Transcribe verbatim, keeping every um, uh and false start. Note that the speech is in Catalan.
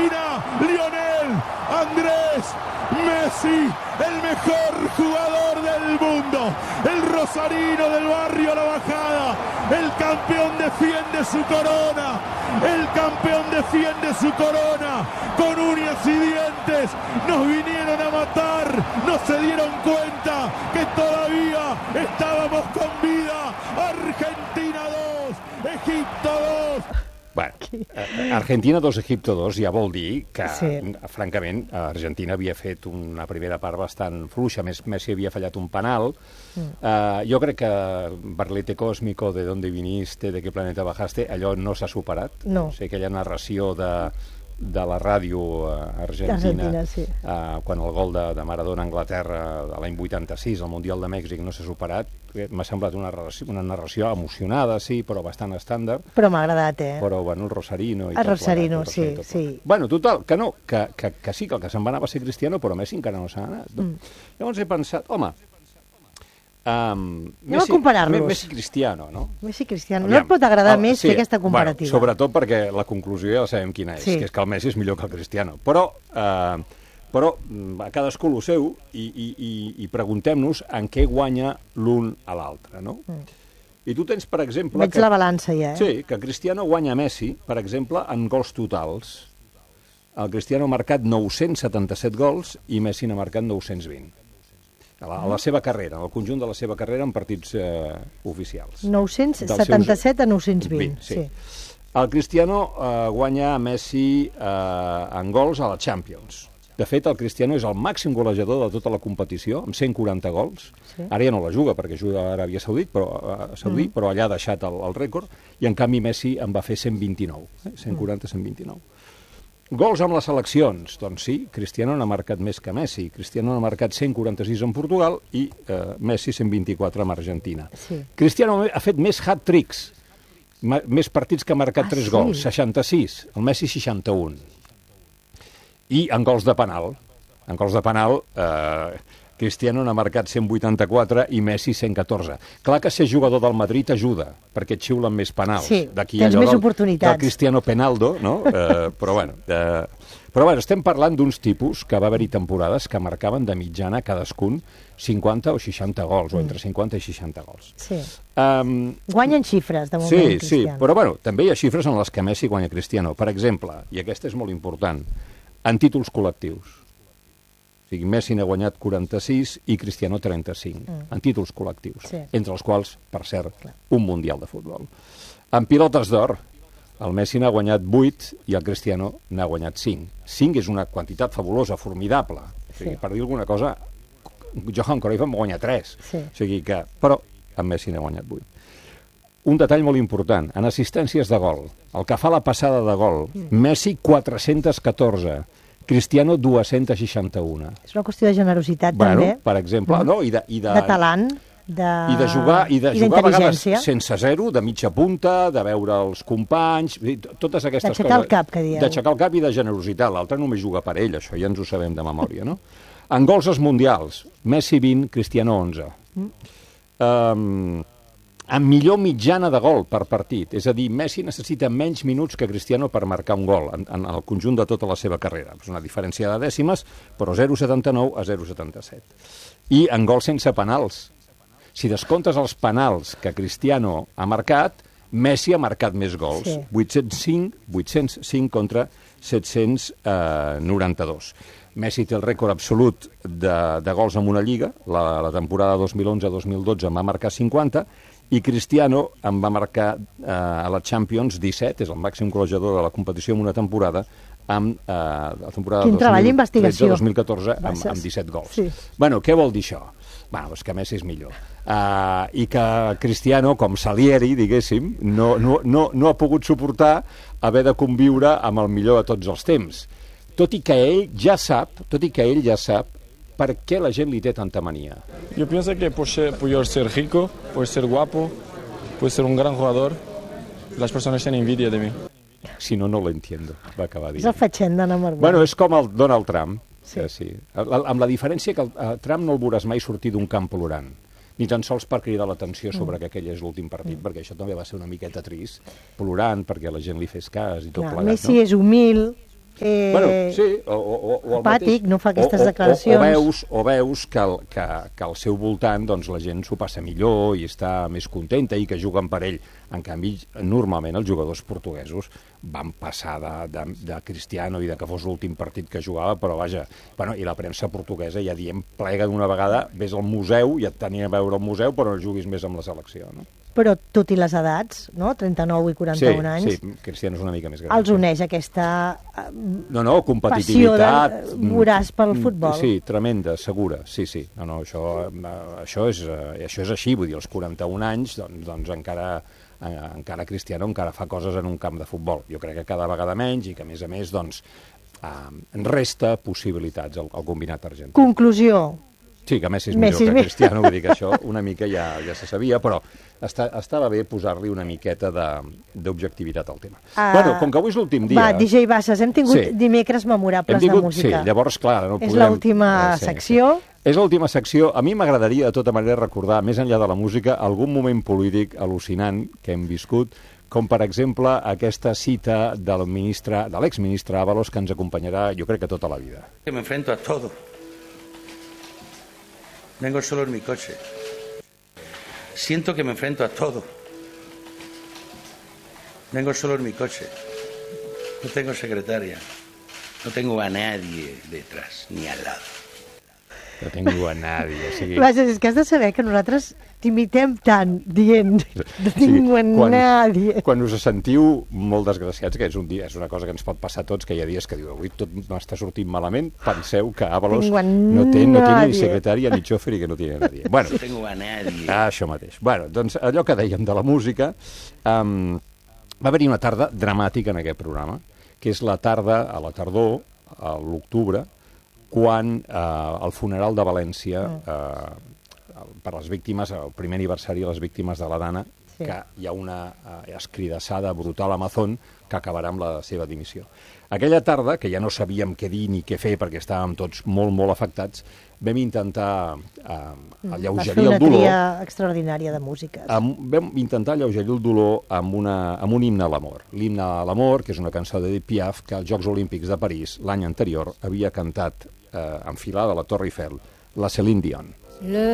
Argentina, Lionel Andrés Messi, el mejor jugador del mundo, el rosarino del barrio La Bajada, el campeón defiende su corona, el campeón defiende su corona, con uñas y dientes, nos vinieron a matar, no se dieron cuenta que todavía estábamos con vida. Argentina dos, Egipto dos. Bueno, Argentina dos, Egipto dos ja vol dir que, sí. francament, Argentina havia fet una primera part bastant fluixa, Messi havia fallat un penal. Mm. Uh, jo crec que Barlete Cósmico, de dónde viniste, de qué planeta bajaste, allò no s'ha superat. No. O sigui, aquella narració de, de la ràdio uh, argentina, Argentina sí. uh, quan el gol de, de Maradona a Anglaterra de l'any vuitanta-sis, al Mundial de Mèxic, no s'ha superat. M'ha semblat una narració, una narració emocionada, sí, però bastant estàndard. Però m'ha agradat, eh? Però, bueno, el Rosarino... I el tot Rosarino, plegat, el sí, Rosarino, sí. Bueno, total, que no, que, que, que sí, que el que se'n va anar va ser Cristiano, però Messi encara no s'ha anat. No? Mm. Llavors he pensat, home... Um, Anem a comparar-los. Messi Cristiano, no? Messi Cristiano. No et pot agradar el, més sí, fer aquesta comparativa. Bueno, sobretot perquè la conclusió ja la sabem quina és, sí. que és que el Messi és millor que el Cristiano. Però... Uh, Però a cadascú el seu i, i, i, i preguntem-nos en què guanya l'un a l'altre, no? Mm. I tu tens, per exemple... Veig que, la balança ja, eh? Sí, que Cristiano guanya Messi, per exemple, en gols totals. El Cristiano ha marcat nou-cents setanta-set gols i Messi n'ha marcat nou-cents vint. A la, a la seva carrera, en el conjunt de la seva carrera en partits eh, oficials. nou-cents setanta-set a nou-cents vint, sí. sí. El Cristiano eh, guanya Messi eh, en gols a la Champions. De fet, el Cristiano és el màxim golejador de tota la competició, amb cent quaranta gols. Sí. Ara ja no la juga, perquè juga a Aràbia Saudita, però, a Saudí, mm. però allà ha deixat el, el rècord, i en canvi Messi en va fer cent vint-i-nou. Eh? cent quaranta a cent vint-i-nou. Gols amb les seleccions. Doncs sí, Cristiano n'ha marcat més que Messi. Cristiano n'ha marcat cent quaranta-sis en Portugal i eh, Messi cent vint-i-quatre amb Argentina. Sí. Cristiano ha fet més hat-tricks, més partits que ha marcat ah, tres sí? gols, seixanta-sis. El Messi, seixanta-un. I en gols de penal. En gols de penal, eh, Cristiano n'ha marcat cent vuitanta-quatre i Messi cent catorze. Clar que ser jugador del Madrid ajuda, perquè et xiulen més penals. Sí, tens més del, oportunitats. del Cristiano Penaldo, no? Eh, però, bueno, eh, però bueno, estem parlant d'uns tipus que va haver-hi temporades que marcaven de mitjana cadascun cinquanta o seixanta gols, mm. o entre cinquanta i seixanta gols. Sí. Um, Guanyen xifres, de moment, sí, Cristiano. Sí, però bueno, també hi ha xifres en les que Messi guanya Cristiano. Per exemple, i aquesta és molt important, en títols col·lectius. O sigui, Messi n'ha guanyat quaranta-sis i Cristiano trenta-cinc, mm. en títols col·lectius, sí. entre els quals, per cert, Clar. un Mundial de futbol. En pilotes d'or, el Messi n'ha guanyat vuit i el Cristiano n'ha guanyat cinc. cinc és una quantitat fabulosa, formidable. O sigui, sí. Per dir alguna cosa, Johan Cruyff en va guanyar tres. Sí. O sigui que, però en Messi n'ha guanyat vuit. Un detall molt important, en assistències de gol, el que fa la passada de gol, mm. Messi quatre-cents catorze, Cristiano dos-cents seixanta-un. És una qüestió de generositat, bueno, també. Per exemple, mm. no? I de, i de, de talent, de... I de jugar, i de I jugar a vegades sense zero, de mitja punta, de veure els companys, totes aquestes coses. D'aixecar el cap, que dieu. D'aixecar el cap i de generositat. L'altre només juga per ell, això ja ens ho sabem de memòria, no? En gols als mundials, Messi vint, Cristiano onze. Mm. Um, amb millor mitjana de gol per partit. És a dir, Messi necessita menys minuts que Cristiano per marcar un gol en, en el conjunt de tota la seva carrera. És una diferència de dècimes, però zero coma setanta-nou a zero coma setanta-set. I en gols sense penals. Si descomptes els penals que Cristiano ha marcat, Messi ha marcat més gols. Sí. vuit-cents cinc, vuit-cents cinc contra set-cents noranta-dos. Messi té el rècord absolut de, de gols en una lliga. La, la temporada dos mil onze dos mil dotze en va marcar cinquanta, i Cristiano en va marcar eh, a la Champions disset, és el màxim golejador de la competició en una temporada, amb eh, la temporada dos mil tretze dos mil catorze amb, amb disset gols. Sí. Bueno, què vol dir això? Bueno, és que Messi és millor. Uh, I que Cristiano, com Salieri, diguéssim, no, no, no, no ha pogut suportar haver de conviure amb el millor de tots els temps. Tot i que ell ja sap, tot i que ell ja sap ¿per qué la gente le tiene tanta manía? Yo pienso que por ser, por ser rico, por ser guapo, por ser un gran jugador, las personas tienen envidia de mí. Si no, no lo entiendo, va acabar dient. És el fatxenda enamorbat. Bueno, és com el Donald Trump, sí. Que sí. Amb la diferència que el Trump no el veuràs mai sortir d'un camp plorant, ni tan sols per cridar l'atenció sobre mm. que aquell és l'últim partit, mm. perquè això també va ser una miqueta trist, plorant perquè la gent li fes cas i tot Clar, plegat. Messi no? és humil, eh, bueno, sí, o, o, o el apàtic, mateix, no fa aquestes o, o, declaracions. O, o veus, o veus que, el, que, que al seu voltant doncs, la gent s'ho passa millor i està més contenta i que juguen per ell. En canvi, normalment els jugadors portuguesos van passar de, de, de Cristiano i de que fos l'últim partit que jugava, però vaja, bueno, i la premsa portuguesa ja diem, plega d'una vegada, vés al museu, ja et tenia a veure al museu, però no juguis més amb la selecció, no? Però tot i les edats, no? trenta-nou i quaranta-un sí, anys, sí, Cristiano és una mica més gran. els uneix aquesta eh, no, no, competitivitat, passió de, voràs pel futbol. Sí, tremenda, segura, sí, sí. No, no, això, això, és, això és així, vull dir, als quaranta-un anys, doncs, doncs encara, encara Cristiano encara fa coses en un camp de futbol. Jo crec que cada vegada menys i que, a més a més, doncs, eh, resta possibilitats al, al combinat argentí. Conclusió. Sí, que Messi és Messi millor és que Cristiano, vull dir que això una mica ja, ja se sabia, però està, estava bé posar-li una miqueta d'objectivitat al tema. Uh, bueno, com que avui és l'últim dia... Va, D J Bassas, hem tingut sí. dimecres memorables tingut, de música. Sí, llavors, clar, no és podem... l'última eh, sí, secció. Sí. És l'última secció. A mi m'agradaria, de tota manera, recordar, més enllà de la música, algun moment polític al·lucinant que hem viscut, com per exemple aquesta cita del ministre, de l'exministre Ábalos, que ens acompanyarà, jo crec que tota la vida. Que me enfrento a todo. Vengo solo en mi coche. Siento que me enfrento a todo. Vengo solo en mi coche. No tengo secretaria. No tengo a nadie detrás, ni al lado. No tengo a nadie. O sigui... Vaja, és que has de saber que nosaltres t'imitem tant dient no tengo a quan, nadie. Quan us sentiu molt desgraciats, que és, un dia, és una cosa que ens pot passar a tots, que hi ha dies que diu avui tot m'està sortint malament, penseu que Ábalos no té, no té ni secretària ni xòfer i que no té nadie. Bueno, no tengo a nadie. Ah, això mateix. Bueno, doncs allò que dèiem de la música, um, va haver-hi una tarda dramàtica en aquest programa, que és la tarda, a la tardor, a l'octubre, quan eh, el funeral de València, eh, per les víctimes, el primer aniversari de les víctimes de la Dana, sí. que hi ha una eh, escridassada brutal a Amazon que acabarà amb la seva dimissió. Aquella tarda, que ja no sabíem què dir ni què fer perquè estàvem tots molt, molt afectats, vam intentar eh, alleugerir el dolor... Vas fer una tria extraordinària de músiques. Amb, vam intentar alleugerir el dolor amb, una, amb un himne a l'amor. L'himne a l'amor, que és una cançó d'Edith Piaf, que als Jocs Olímpics de París, l'any anterior, havia cantat, eh, enfilada a la Torre Eiffel, la Céline Dion. Le